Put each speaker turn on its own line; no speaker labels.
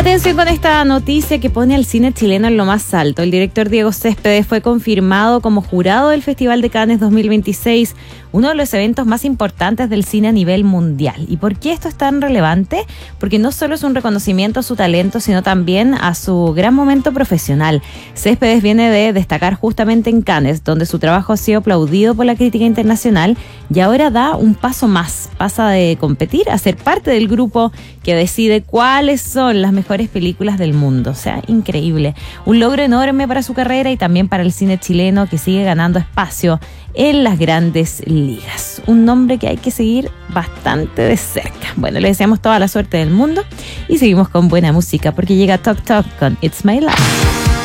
Atención con esta noticia que pone al cine chileno en lo más alto. El director Diego Céspedes fue confirmado como jurado del Festival de Cannes 2026, uno de los eventos más importantes del cine a nivel mundial. ¿Y por qué esto es tan relevante? Porque no solo es un reconocimiento a su talento, sino también a su gran momento profesional. Céspedes viene de destacar justamente en Cannes, donde su trabajo ha sido aplaudido por la crítica internacional, y ahora da un paso más. Pasa de competir a ser parte del grupo que decide cuáles son las mejores películas del mundo. O sea, increíble. Un logro enorme para su carrera y también para el cine chileno, que sigue ganando espacio en las grandes ligas. Un nombre que hay que seguir bastante de cerca. Bueno, le deseamos toda la suerte del mundo y seguimos con buena música, porque llega Tok Tok con It's My Life.